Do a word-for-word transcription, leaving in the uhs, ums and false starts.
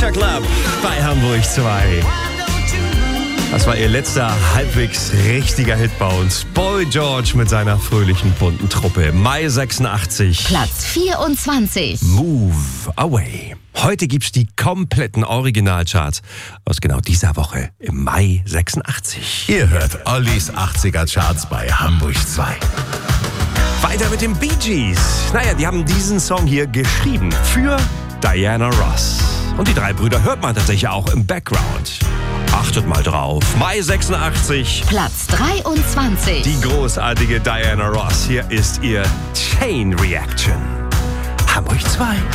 Culture Club bei Hamburg zwei. Das war ihr letzter halbwegs richtiger Hit bei uns. Boy George mit seiner fröhlichen bunten Truppe. Mai sechsundachtzig. Platz vierundzwanzig. Move Away. Heute gibt's die kompletten Originalcharts aus genau dieser Woche im Mai sechsundachtzig. Ihr hört Ollis achtziger Charts bei Hamburg zwei. Weiter mit den Bee Gees. Naja, die haben diesen Song hier geschrieben für Diana Ross. Und die drei Brüder hört man tatsächlich auch im Background. Achtet mal drauf. Mai sechsundachtzig. Platz dreiundzwanzig. Die großartige Diana Ross. Hier ist ihr Chain Reaction. Hamburg zwei.